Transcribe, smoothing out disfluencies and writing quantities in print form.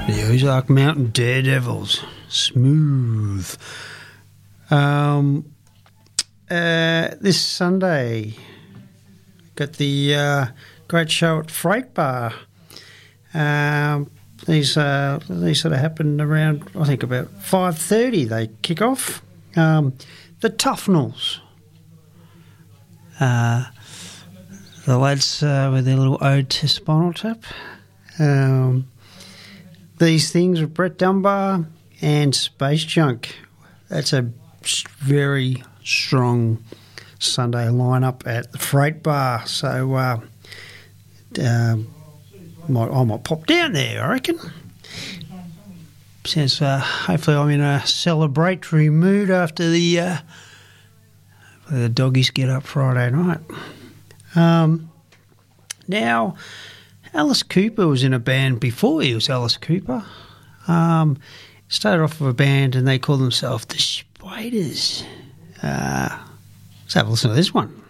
The Ozark Mountain Daredevils. Smooth. This Sunday, got the great show at Freight Bar. These sort of happen around, I think, about 5:30. They kick off. The Tufnells. The lads with their little ode to Spinal Tap. These things with Brett Dunbar and Space Junk. That's a very strong Sunday lineup at the Freight Bar. So I might pop down there, I reckon. Since hopefully I'm in a celebratory mood after the doggies get up Friday night. Now, Alice Cooper was in a band before he was Alice Cooper. Started off with a band and they called themselves the Spiders. Let's have a listen to this one.